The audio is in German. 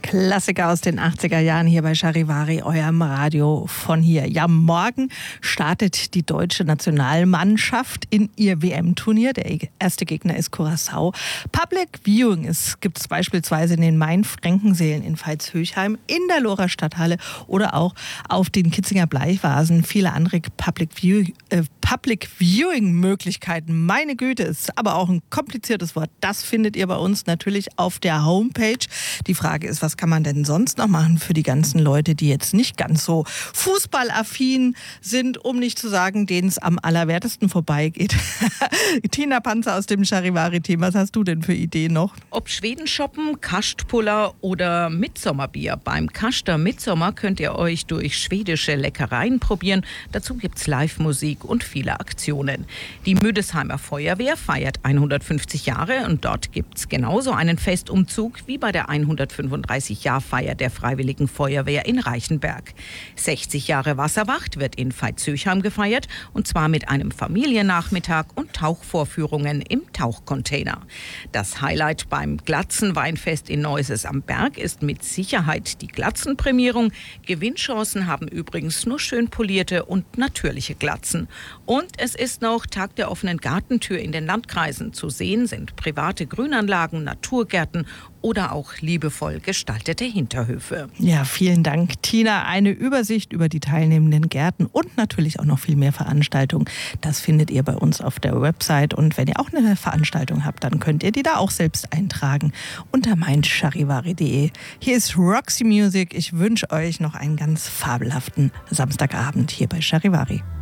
Klassiker aus den 80er Jahren hier bei Charivari, eurem Radio von hier. Ja, morgen startet die deutsche Nationalmannschaft in ihr WM-Turnier. Der erste Gegner ist Curaçao. Public Viewing gibt es beispielsweise in den Main-Frankenseelen in Veitshöchheim, in der Lohrer Stadthalle oder auch auf den Kitzinger Bleichvasen. Viele andere Public Viewing-Möglichkeiten. Meine Güte, ist aber auch ein kompliziertes Wort. Das findet ihr bei uns natürlich auf der Homepage. Die Frage ist, was kann man denn sonst noch machen für die ganzen Leute, die jetzt nicht ganz so fußballaffin sind, um nicht zu sagen, denen es am allerwertesten vorbeigeht. Tina Panzer aus dem Charivari-Team, was hast du denn für Ideen noch? Ob Schwedenshoppen, Kastpuller oder Mitsommerbier. Beim Kaster Midsommer könnt ihr euch durch schwedische Leckereien probieren. Dazu gibt's Live-Musik und viele Aktionen. Die Müdesheimer Feuerwehr feiert 150 Jahre und dort gibt's genauso einen Festumzug wie bei der 135-Jahr-Feier der Freiwilligen Feuerwehr in Reichenberg. 60 Jahre Wasserwacht wird in Veitshöchheim gefeiert und zwar mit einem Familiennachmittag und Tauchvorführungen im Tauchcontainer. Das Highlight beim Glatzenweinfest in Neuses am Berg ist mit Sicherheit die Glatzenprämierung. Gewinnchancen haben übrigens nur schön polierte und natürliche Glatzen. Und es ist noch Tag der offenen Gartentür in den Landkreisen. Zu sehen sind private Grünanlagen, Naturgärten oder auch liebevoll gestaltete Hinterhöfe. Ja, vielen Dank, Tina. Eine Übersicht über die teilnehmenden Gärten und natürlich auch noch viel mehr Veranstaltungen. Das findet ihr bei uns auf der Website. Und wenn ihr auch eine Veranstaltung habt, dann könnt ihr die da auch selbst eintragen unter meincharivari.de. Hier ist Roxy Music. Ich wünsche euch noch einen ganz fabelhaften Samstagabend hier bei Charivari.